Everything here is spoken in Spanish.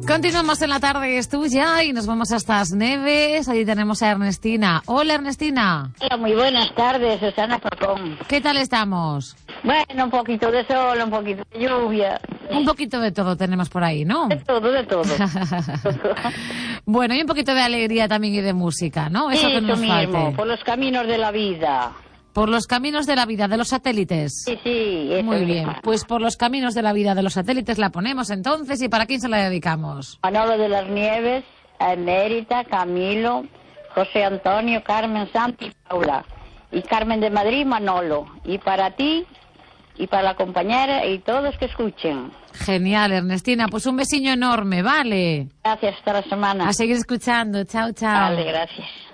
Continuamos en la tarde, es tuya y nos vamos hasta As Neves. Allí tenemos a Ernestina. Hola, Ernestina. Hola, muy buenas tardes, Susana Pacón. ¿Qué tal estamos? Bueno, un poquito de sol, un poquito de lluvia. Un poquito de todo tenemos por ahí, ¿no? De todo, de todo. Bueno, y un poquito de alegría también y de música, ¿no? Eso que nos mismo, falte. por los caminos de la vida. Por los caminos de la vida de los satélites. Sí, eso Muy es. bien, pues por los caminos de la vida de los satélites la ponemos entonces. ¿Y para quién se la dedicamos? Manolo de las Nieves, a Emérita, Camilo, José Antonio, Carmen, Santi y Paula. Y Carmen de Madrid, Manolo. Y para ti, y para la compañera, y todos que escuchen. Genial, Ernestina. Pues un besiño enorme, ¿vale? Gracias, hasta la semana. A seguir escuchando. Chao, chao. Vale, gracias.